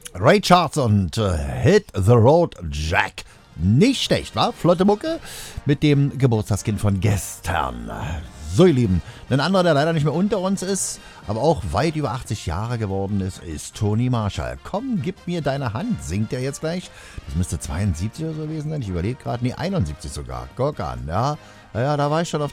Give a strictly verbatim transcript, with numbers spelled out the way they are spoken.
Ray Charles und äh, Hit the Road Jack. Nicht schlecht, wa? Flotte Mucke mit dem Geburtstagskind von gestern. So, ihr Lieben, ein anderer, der leider nicht mehr unter uns ist, aber auch weit über achtzig Jahre geworden ist, ist Tony Marshall. Komm, gib mir deine Hand, singt er jetzt gleich. Das müsste zweiundsiebzig oder so gewesen sein, ich überlege gerade, nee, einundsiebzig sogar. Guck an, ja. Ja, da war ich schon auf